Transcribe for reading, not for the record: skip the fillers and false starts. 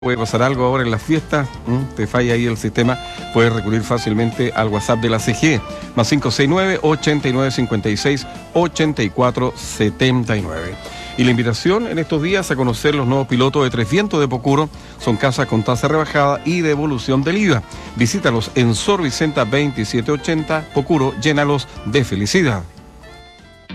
Puede pasar algo ahora en las fiestas, te falla ahí el sistema, puedes recurrir fácilmente al WhatsApp de la CGE, más 569-8956-8479. Y la invitación en estos días a conocer los nuevos pilotos de Tres Vientos de Pocuro, son casas con tasa rebajada y devolución del IVA. Visítalos en Sor Vicenta 2780, Pocuro, llénalos de felicidad.